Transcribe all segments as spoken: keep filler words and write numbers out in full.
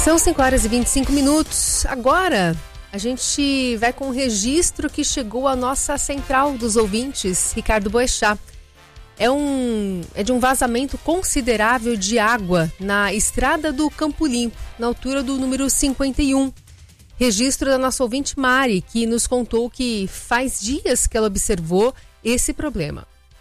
São cinco horas e vinte e cinco minutos. Agora a gente vai com um registro que chegou à nossa central dos ouvintes, Ricardo Boechat. É, um, é de um vazamento considerável de água na estrada do Campo Limpo, na altura do número cinquenta e um. Registro da nossa ouvinte Mari, que nos contou que faz dias que ela observou esse problema.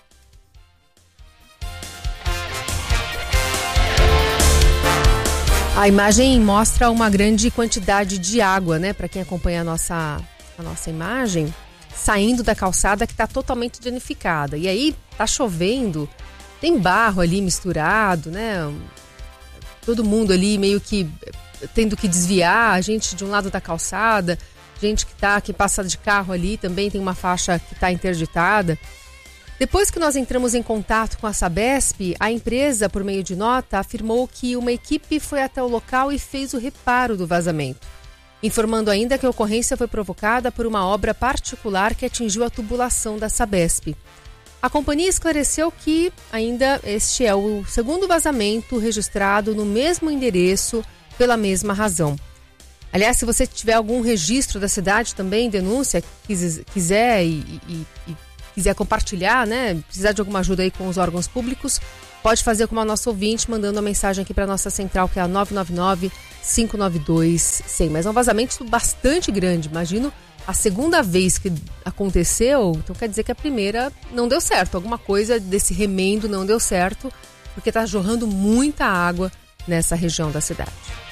A imagem mostra uma grande quantidade de água, né? Para quem acompanha a nossa, a nossa imagem, saindo da calçada que está totalmente danificada. E aí tá chovendo, tem barro ali misturado, né? Todo mundo ali meio que tendo que desviar, a gente de um lado da calçada, gente que tá, que passa de carro ali também tem uma faixa que está interditada. Depois que nós entramos em contato com a Sabesp, a empresa, por meio de nota, afirmou que uma equipe foi até o local e fez o reparo do vazamento, informando ainda que a ocorrência foi provocada por uma obra particular que atingiu a tubulação da Sabesp. A companhia esclareceu que ainda este é o segundo vazamento registrado no mesmo endereço pela mesma razão. Aliás, se você tiver algum registro da cidade também, denúncia, quiser e, e, e quiser compartilhar, né, precisar de alguma ajuda aí com os órgãos públicos, pode fazer como a nossa ouvinte, mandando uma mensagem aqui para a nossa central, que é a nove nove nove, cinco nove dois, cem. Mas é um vazamento bastante grande, imagino a segunda vez que aconteceu, então quer dizer que a primeira não deu certo, alguma coisa desse remendo não deu certo, porque está jorrando muita água nessa região da cidade.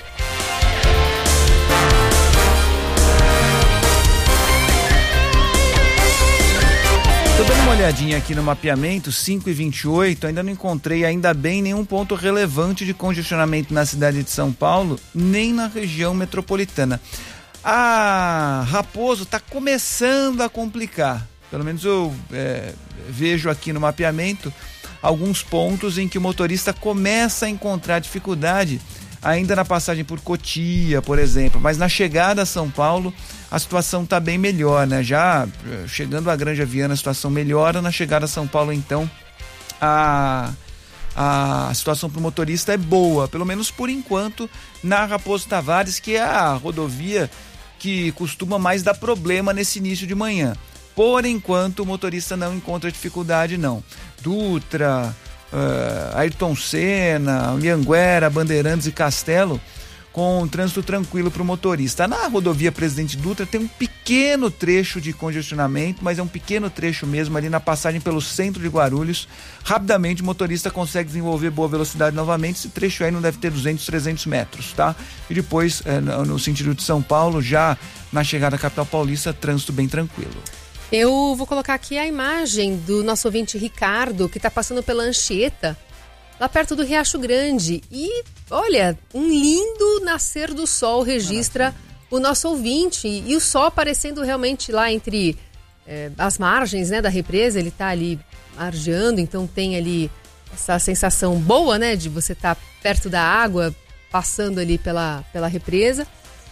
Estou dando uma olhadinha aqui no mapeamento, cinco e vinte e oito, ainda não encontrei, ainda bem, nenhum ponto relevante de congestionamento na cidade de São Paulo, nem na região metropolitana. A Raposo está começando a complicar, pelo menos eu é, vejo aqui no mapeamento alguns pontos em que o motorista começa a encontrar dificuldade, ainda na passagem por Cotia, por exemplo, mas na chegada a São Paulo a situação está bem melhor, né? Já chegando à Granja Viana a situação melhora, na chegada a São Paulo então a, a situação para o motorista é boa, pelo menos por enquanto, na Raposo Tavares, que é a rodovia que costuma mais dar problema nesse início de manhã. Por enquanto o motorista não encontra dificuldade não. Dutra, uh, Ayrton Senna, Anhanguera, Bandeirantes e Castelo, com um trânsito tranquilo para o motorista. Na rodovia Presidente Dutra tem um pequeno trecho de congestionamento, mas é um pequeno trecho mesmo ali na passagem pelo centro de Guarulhos. Rapidamente o motorista consegue desenvolver boa velocidade novamente. Esse trecho aí não deve ter duzentos, trezentos metros, tá? E depois, é, no sentido de São Paulo, já na chegada à capital paulista, trânsito bem tranquilo. Eu vou colocar aqui a imagem do nosso ouvinte Ricardo, que está passando pela Anchieta, lá perto do Riacho Grande. E, olha, um lindo nascer do sol registra Maravilha. O nosso ouvinte. E o sol aparecendo realmente lá entre é, as margens, né, da represa. Ele está ali margeando, então tem ali essa sensação boa, né, de você estar tá perto da água, passando ali pela, pela represa.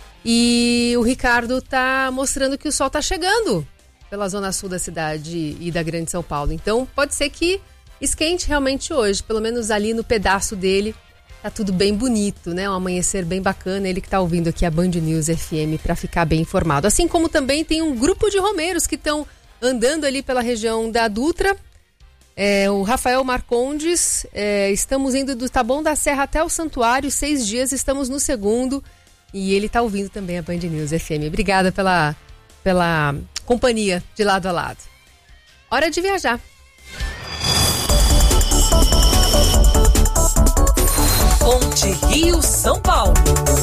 E o Ricardo está mostrando que o sol está chegando pela zona sul da cidade e da Grande São Paulo. Então, pode ser que esquente realmente hoje, pelo menos ali no pedaço dele, tá tudo bem bonito, né? Um amanhecer bem bacana, ele que tá ouvindo aqui a Band News F M para ficar bem informado. Assim como também tem um grupo de romeiros que estão andando ali pela região da Dutra, é, o Rafael Marcondes, é, estamos indo do Taboão da Serra até o Santuário, seis dias, estamos no segundo, e ele tá ouvindo também a Band News F M. Obrigada pela, pela companhia de lado a lado. Hora de viajar. Ponte Rio São Paulo.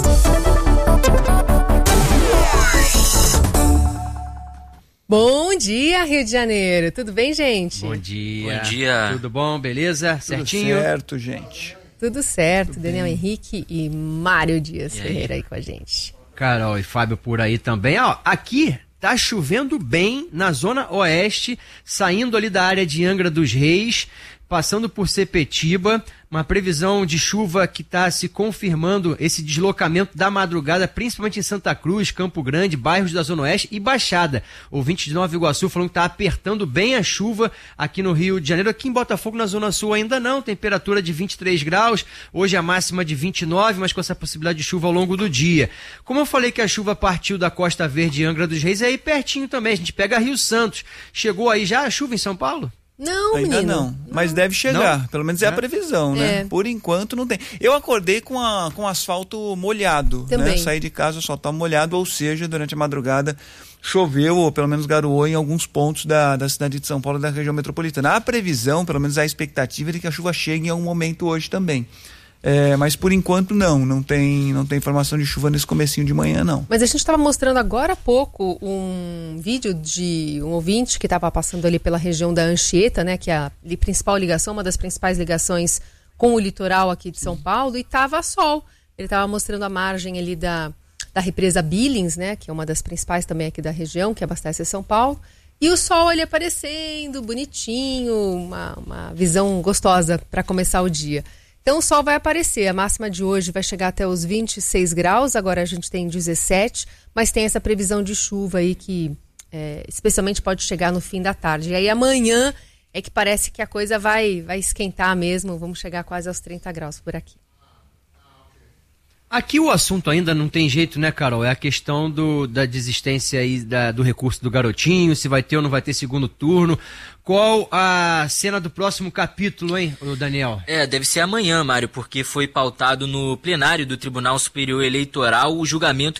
Bom dia, Rio de Janeiro. Tudo bem, gente? Bom dia. Bom dia. Tudo bom? Beleza? Tudo Certinho? certo, gente. Tudo certo. Tudo Daniel bem. Henrique e Mário Dias E aí? Ferreira aí com a gente. Carol e Fábio por aí também. Ó, aqui tá chovendo bem na zona oeste, saindo ali da área de Angra dos Reis, passando por Sepetiba, Uma previsão de chuva que está se confirmando, esse deslocamento da madrugada, principalmente em Santa Cruz, Campo Grande, bairros da Zona Oeste e Baixada. Ouvinte de Nova Iguaçu falando que está apertando bem a chuva aqui no Rio de Janeiro. Aqui em Botafogo, na Zona Sul, ainda não. Temperatura de vinte e três graus, hoje a máxima de vinte e nove, mas com essa possibilidade de chuva ao longo do dia. Como eu falei que a chuva partiu da Costa Verde e Angra dos Reis, é aí pertinho também. A gente pega Rio Santos. Chegou aí já a chuva em São Paulo? Não, ainda menino. não, mas deve chegar, Não? pelo menos é a previsão, né? É. Por enquanto não tem. Eu acordei com, a, com asfalto molhado, Também. né? Saí de casa, o asfalto tá molhado, ou seja, durante a madrugada choveu, ou pelo menos garoou em alguns pontos da, da cidade de São Paulo e da região metropolitana. A previsão, pelo menos a expectativa é de que a chuva chegue em algum momento hoje também. É, mas por enquanto não, não tem, não tem informação de chuva nesse comecinho de manhã, não. Mas a gente estava mostrando agora há pouco um vídeo de um ouvinte que estava passando ali pela região da Anchieta, né, que é a li- principal ligação, uma das principais ligações com o litoral aqui de São Paulo, e estava sol. Ele estava mostrando a margem ali da, da represa Billings, né, que é uma das principais também aqui da região, que abastece São Paulo, e o sol ali aparecendo, bonitinho, uma, uma visão gostosa para começar o dia. Então o sol vai aparecer, a máxima de hoje vai chegar até os vinte e seis graus, agora a gente tem dezessete, mas tem essa previsão de chuva aí que é, especialmente pode chegar no fim da tarde. E aí amanhã é que parece que a coisa vai, vai esquentar mesmo, vamos chegar quase aos trinta graus por aqui. Aqui o assunto ainda não tem jeito, né, Carol? É a questão do, da desistência aí da, do recurso do Garotinho, se vai ter ou não vai ter segundo turno. Qual a cena do próximo capítulo, hein, Daniel? É, deve ser amanhã, Mário, porque foi pautado no plenário do Tribunal Superior Eleitoral o julgamento